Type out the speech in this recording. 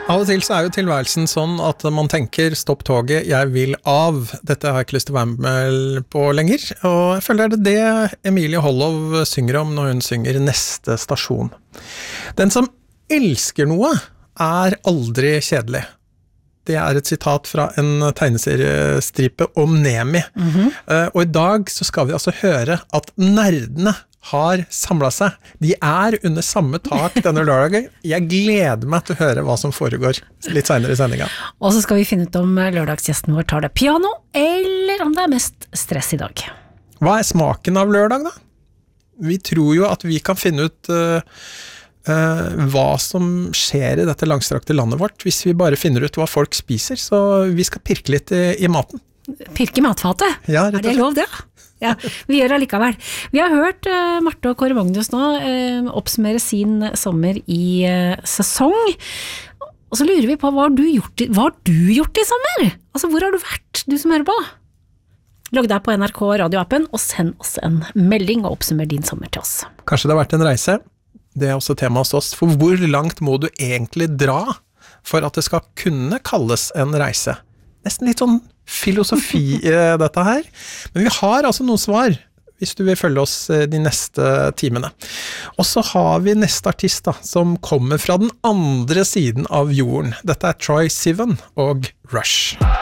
Av og til så jo tilværelsen sånn at man tenker, stopp toget, jeg vil av. Dette har jeg ikke lyst til å være med på lenger. Og jeg føler det Emilie Hollov synger om når hun synger Neste stasjon. Den som elsker noe aldri kjedelig. Det et sitat fra en tegneseriestripe om Nemi. Og i dag så skal vi altså høre at nerdene har samlet seg. De under samme tak denne lørdagen. Jeg gleder meg til å høre hva som foregår litt senere i sendingen. Og så skal vi finne ut om lørdagsgjesten vår tar det piano, eller om det mest stress i dag. Hva smaken av lørdag da? Vi tror jo at vi kan finne ut hva som skjer i dette langstrakte landet vårt, hvis vi bare finner ut hva folk spiser, så vi skal pirke litt i maten. Pirke matfatet? Ja, det lov det? Ja, vi gjør det likevel. Vi har hørt Marte og Kåre Magnus nå oppsummere sin sommer i sesong, og så lurer vi på hva har du gjort i sommer? Altså, hvor har du vært, du som hører på? Logg deg på NRK radioappen og send oss en melding og oppsummer din sommer til oss. Kanskje det har vært en reise? Det også tema hos oss. For hvor langt må du egentlig dra for at det skal kunne kalles en reise? Nesten litt sånn filosofi dette her. Men vi har altså noen svar, hvis du vil følge oss de neste timene. Og så har vi neste artist da, som kommer fra den andre siden av jorden. Dette Troye Sivan og Rush.